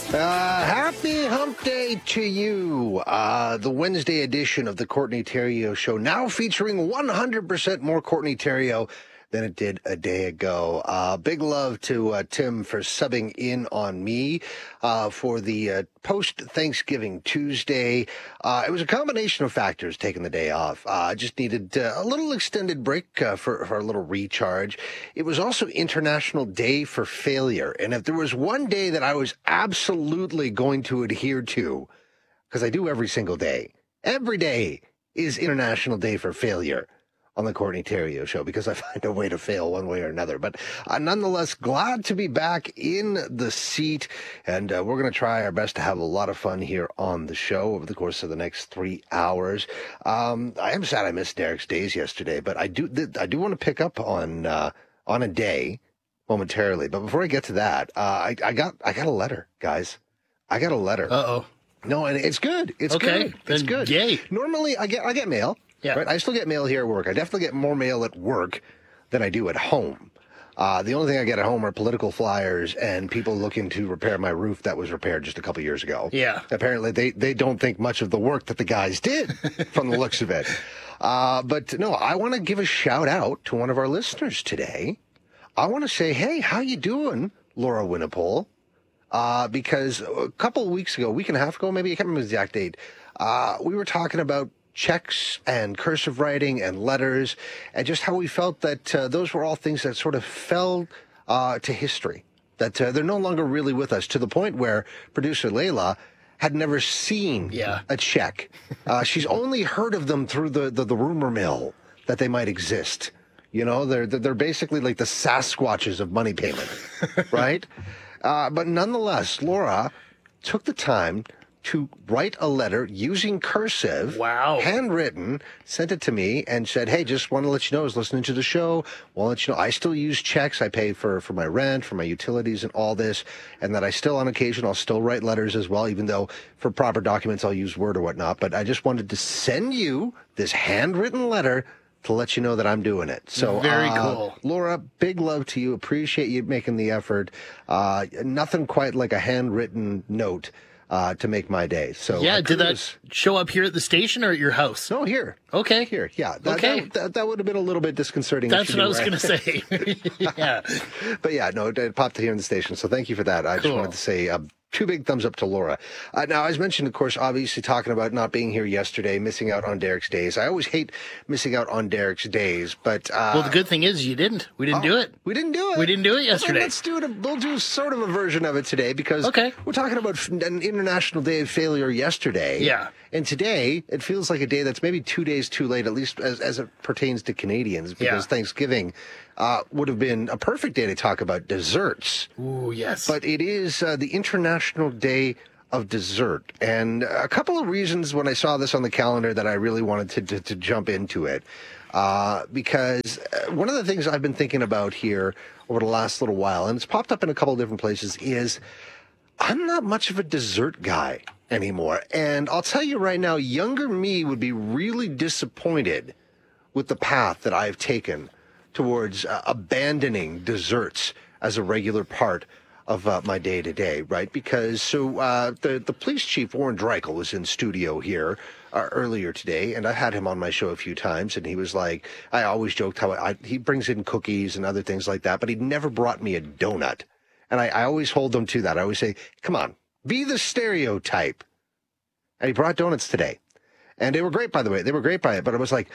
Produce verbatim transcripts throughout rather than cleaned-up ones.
Uh, happy hump day to you. Uh, the Wednesday edition of the Courtney Theriault Show, now featuring one hundred percent more Courtney Theriault than it did a day ago. Uh, big love to uh, Tim for subbing in on me uh, for the uh, post-Thanksgiving Tuesday. Uh, it was a combination of factors taking the day off. I uh, just needed uh, a little extended break uh, for, for a little recharge. It was also International Day for Failure. And if there was one day that I was absolutely going to adhere to, because I do every single day, every day is International Day for Failure on the Courtney Theriault Show, because I find a way to fail one way or another. But uh, nonetheless, glad to be back in the seat, and uh, we're going to try our best to have a lot of fun here on the show over the course of the next three hours. Um, I am sad I missed Derek's days yesterday, but I do th- I do want to pick up on uh, on a day momentarily. But before I get to that, uh, I, I got I got a letter, guys. I got a letter. Uh-oh. No, and it's good. It's okay, good. It's good. Yay. Normally, I get I get mail. Yeah. Right? I still get mail here at work. I definitely get more mail at work than I do at home. Uh, the only thing I get at home are political flyers and people looking to repair my roof that was repaired just a couple years ago. Yeah. Apparently, they, they don't think much of the work that the guys did from the looks of it. Uh, but no, I want to give a shout out to one of our listeners today. I want to say, hey, how you doing, Laura Winnipole? Uh, because a couple of weeks ago, a week and a half ago, maybe, I can't remember the exact date, uh, we were talking about checks and cursive writing and letters, and just how we felt that uh, those were all things that sort of fell uh, to history, that uh, they're no longer really with us, to the point where producer Layla had never seen yeah. a check. Uh, she's only heard of them through the, the, the rumor mill that they might exist. You know, they're, they're basically like the Sasquatches of money payment, right? Uh, but nonetheless, Laura took the time to write a letter using cursive, wow, handwritten, sent it to me, and said, hey, just want to let you know, I was listening to the show, want to let you know, I still use checks, I pay for, for my rent, for my utilities and all this, and that I still, on occasion, I'll still write letters as well, even though for proper documents I'll use Word or whatnot, but I just wanted to send you this handwritten letter to let you know that I'm doing it. So very uh, cool. Laura, big love to you, appreciate you making the effort. Uh, nothing quite like a handwritten note Uh, to make my day. So yeah, did that was, show up here at the station or at your house? No, here. Okay. Here, yeah. That, okay. That, that, that would have been a little bit disconcerting. That's what I was going to say. Yeah. But yeah, no, it popped here in the station. So thank you for that. I cool. just wanted to say uh, two big thumbs up to Laura. Uh, now, as mentioned, of course, obviously talking about not being here yesterday, missing out on Derek's days. I always hate missing out on Derek's days, but... Uh, well, the good thing is you didn't. We didn't oh, do it. We didn't do it. We didn't do it yesterday. Well, let's do it. A, we'll do sort of a version of it today, because okay. we're talking about an International Day of Failure yesterday. Yeah. And today, it feels like a day that's maybe two days too late, at least as, as it pertains to Canadians, because yeah. Thanksgiving uh, would have been a perfect day to talk about desserts. Ooh, yes. But it is uh, the International Day of Dessert. And a couple of reasons when I saw this on the calendar that I really wanted to, to, to jump into it. Uh, because one of the things I've been thinking about here over the last little while, and it's popped up in a couple of different places, is I'm not much of a dessert guy anymore. And I'll tell you right now, younger me would be really disappointed with the path that I've taken towards uh, abandoning desserts as a regular part of uh, my day-to-day, right? Because so uh, the, the police chief, Warren Dreichel, was in studio here uh, earlier today, and I had him on my show a few times, and he was like, I always joked how I, he brings in cookies and other things like that, but he never brought me a donut. And I, I always hold them to that. I always say, come on, be the stereotype. And he brought donuts today. And they were great, by the way. They were great by it. But I was like,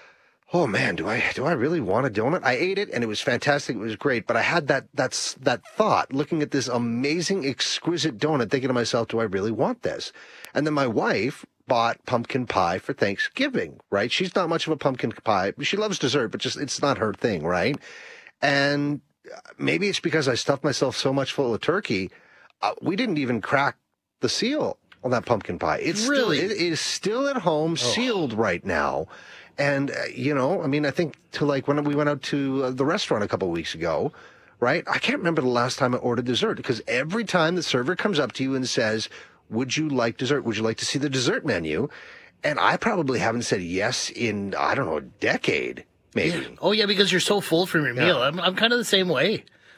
oh, man, do I do I really want a donut? I ate it, and it was fantastic. It was great. But I had that that's that thought, looking at this amazing, exquisite donut, thinking to myself, do I really want this? And then my wife bought pumpkin pie for Thanksgiving, right? She's not much of a pumpkin pie. She loves dessert, but just it's not her thing, right? And maybe it's because I stuffed myself so much full of turkey, uh, we didn't even crack the seal on that pumpkin pie. It's really? still, it is still at home, oh. sealed right now. And, uh, you know, I mean, I think to like when we went out to uh, the restaurant a couple of weeks ago, right? I can't remember the last time I ordered dessert, because every time the server comes up to you and says, would you like dessert? Would you like to see the dessert menu? And I probably haven't said yes in, I don't know, a decade, maybe. Yeah. Oh, yeah, because you're so full from your meal. Yeah. I'm, I'm kind of the same way.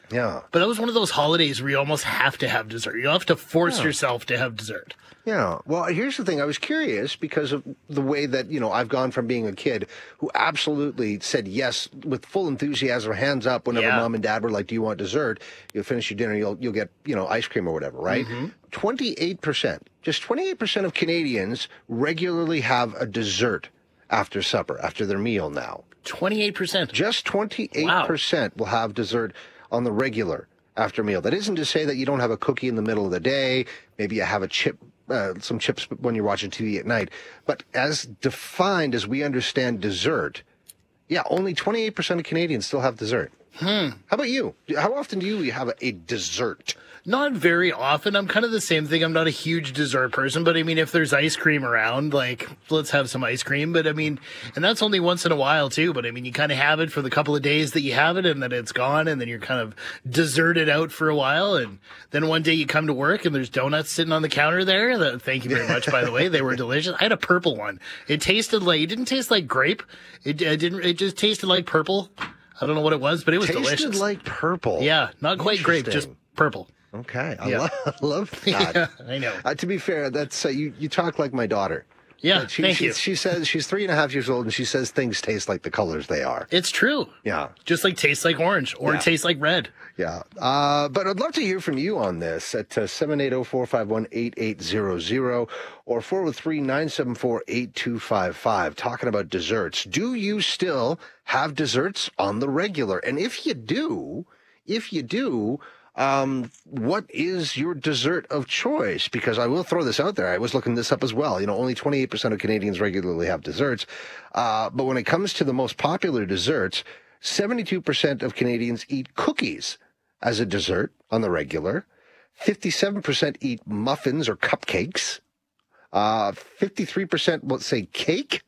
Yeah. But that was one of those holidays where you almost have to have dessert. You have to force Yeah. yourself to have dessert. Yeah. Well, here's the thing. I was curious because of the way that, you know, I've gone from being a kid who absolutely said yes with full enthusiasm, hands up whenever Yeah. mom and dad were like, do you want dessert? You'll finish your dinner, you'll you'll get, you know, ice cream or whatever, right? twenty-eight percent, just twenty-eight percent of Canadians regularly have a dessert after supper, after their meal now. twenty-eight percent. Just twenty-eight percent will have dessert on the regular after meal. That isn't to say that you don't have a cookie in the middle of the day. Maybe you have a chip, uh, some chips when you're watching T V at night. But as defined as we understand dessert, yeah, only twenty-eight percent of Canadians still have dessert. Hmm. How about you? How often do you have a, a dessert? Not very often. I'm kind of the same thing. I'm not a huge dessert person, but I mean, if there's ice cream around, like, let's have some ice cream. But I mean, and that's only once in a while too. But I mean, you kind of have it for the couple of days that you have it and then it's gone and then you're kind of deserted out for a while. And then one day you come to work and there's donuts sitting on the counter there. That, thank you very much, by the way. They were delicious. I had a purple one. It tasted like, it didn't taste like grape. It, it didn't, it just tasted like purple. I don't know what it was, but it was Tasted delicious. like purple. Yeah, not quite grape, just Interesting. purple. Okay, I, Yeah. lo- I love that. Yeah, I know. Uh, to be fair, that's uh, you. You talk like my daughter. Yeah, Uh, she, thank she, you. She says she's three and a half years old, and she says things taste like the colors they are. It's true. Yeah, Just like tastes like orange or Yeah. it tastes like red. yeah. Uh, but I'd love to hear from you on this at uh, seven eight zero, four five one, eight eight zero zero or four oh three, nine seven four, eight two five five. Talking about desserts. Do you still have desserts on the regular? And if you do, if you do, Um, what is your dessert of choice? Because I will throw this out there. I was looking this up as well. You know, only twenty-eight percent of Canadians regularly have desserts. Uh, but when it comes to the most popular desserts, seventy-two percent of Canadians eat cookies as a dessert on the regular. fifty-seven percent eat muffins or cupcakes. Uh, fifty-three percent will say cake.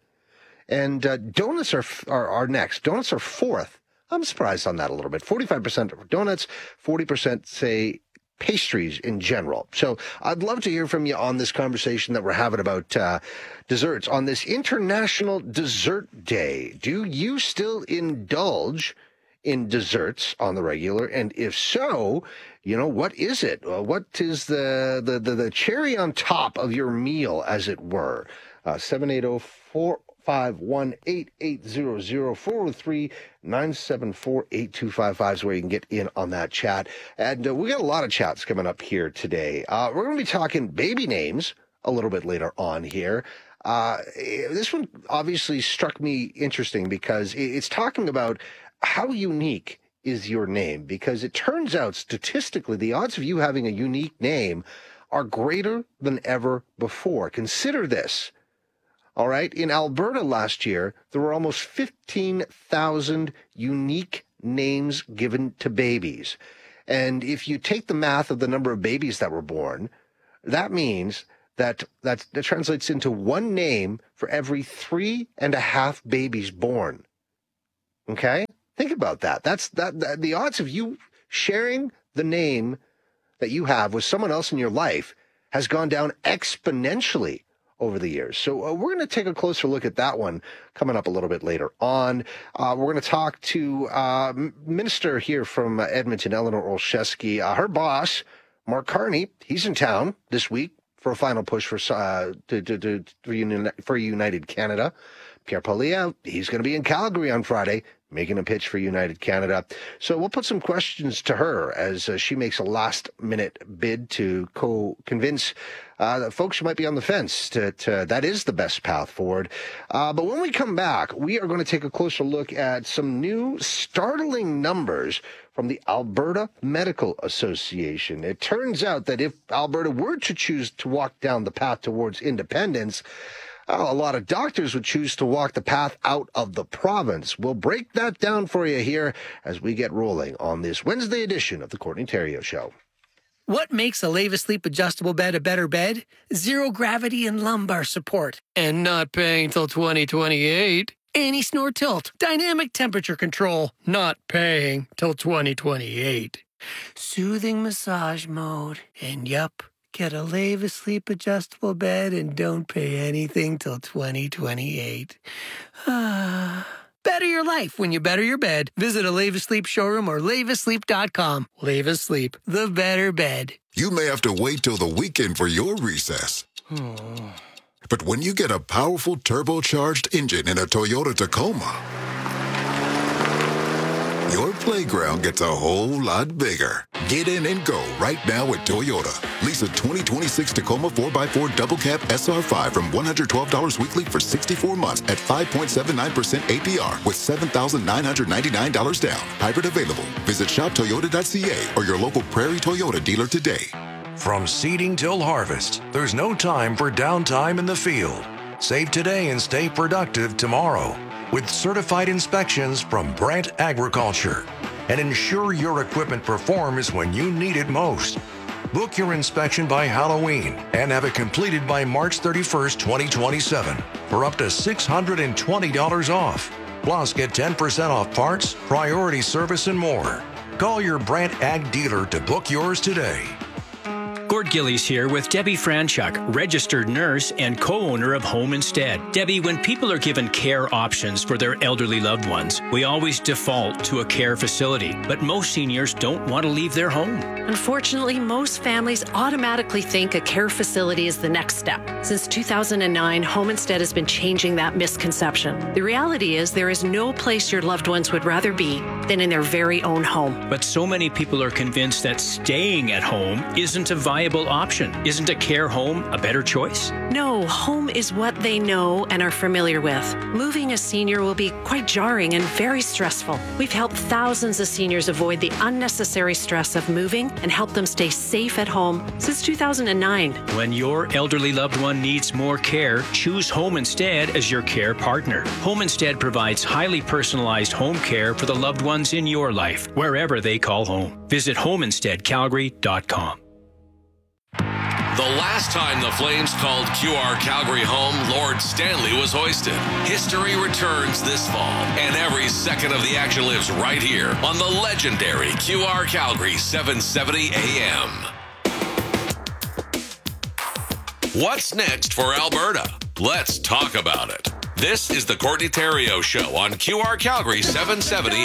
And uh, donuts are, are are next. Donuts are fourth. I'm surprised on that a little bit. forty-five percent are donuts, forty percent say pastries in general. So I'd love to hear from you on this conversation that we're having about uh, desserts on this International Dessert Day. Do you still indulge in desserts on the regular? And if so, you know, what is it? Uh, what is the, the, the, the cherry on top of your meal, as it were? Uh, seven eight zero, four five one, eight eight zero zero, four oh three, nine seven four, eight two five five is where you can get in on that chat. And uh, we got a lot of chats coming up here today. Uh, we're going to be talking baby names a little bit later on here. Uh, this one obviously struck me interesting because it's talking about how unique is your name, because it turns out statistically the odds of you having a unique name are greater than ever before. Consider this. All right. In Alberta last year, there were almost fifteen thousand unique names given to babies. And if you take the math of the number of babies that were born, that means that that, that translates into one name for every three and a half babies born. Okay? Think about that. That's that, that the odds of you sharing the name that you have with someone else in your life has gone down exponentially over the years. So uh, we're going to take a closer look at that one coming up a little bit later on. Uh, we're going to talk to uh, Minister here from uh, Edmonton, Eleanor Olszewski. Uh, her boss, Mark Carney, he's in town this week for a final push for uh, to, to, to, for, Uni- for United Canada. Pierre Poilievre, he's going to be in Calgary on Friday, making a pitch for United Canada. So we'll put some questions to her as uh, she makes a last-minute bid to co-convince uh, that folks who might be on the fence to, to that is the best path forward. Uh, but when we come back, we are going to take a closer look at some new startling numbers from the Alberta Medical Association. It turns out that if Alberta were to choose to walk down the path towards independence, well, a lot of doctors would choose to walk the path out of the province. We'll break that down for you here as we get rolling on this Wednesday edition of the Courtney Theriault Show. What makes a Leva Sleep adjustable bed a better bed? Zero gravity and lumbar support. And not paying till twenty twenty-eight. Anti-snore tilt. Dynamic temperature control. Not paying till twenty twenty-eight. Soothing massage mode. And yup, get a Leva Sleep adjustable bed and don't pay anything till twenty twenty-eight. Ah. Better your life when you better your bed. Visit a Levis Sleep showroom or levis sleep dot com. Levis Sleep, the better bed. You may have to wait till the weekend for your recess. But when you get a powerful turbocharged engine in a Toyota Tacoma, your playground gets a whole lot bigger. Get in and go right now at Toyota. Lease a twenty twenty-six Tacoma four by four Double Cab S R five from one hundred twelve dollars weekly for sixty-four months at five point seven nine percent A P R with seven thousand nine hundred ninety-nine dollars down. Hybrid available. Visit shop toyota dot c a or your local Prairie Toyota dealer today. From seeding till harvest, there's no time for downtime in the field. Save today and stay productive tomorrow with certified inspections from Brandt Agriculture. And ensure your equipment performs when you need it most. Book your inspection by Halloween and have it completed by March thirty-first, twenty twenty-seven for up to six hundred twenty dollars off. Plus, get ten percent off parts, priority service, and more. Call your Brandt Ag dealer to book yours today. Gord Gillies here with Debbie Franchuk, registered nurse and co-owner of Home Instead. Debbie, when people are given care options for their elderly loved ones, we always default to a care facility, but most seniors don't want to leave their home. Unfortunately, most families automatically think a care facility is the next step. Since two thousand nine, Home Instead has been changing that misconception. The reality is there is no place your loved ones would rather be than in their very own home. But so many people are convinced that staying at home isn't a viable option. Isn't a care home a better choice? No, home is what they know and are familiar with. Moving a senior will be quite jarring and very stressful. We've helped thousands of seniors avoid the unnecessary stress of moving and help them stay safe at home since two thousand nine. When your elderly loved one needs more care, choose Home Instead as your care partner. Home Instead provides highly personalized home care for the loved ones in your life, wherever they call home. Visit home instead calgary dot com. The last time the Flames called Q R Calgary home, Lord Stanley was hoisted. History returns this fall, and every second of the action lives right here on the legendary Q R Calgary seven seventy A M. What's next for Alberta? Let's talk about it. This is the Courtney Theriault Show on Q R Calgary seven seventy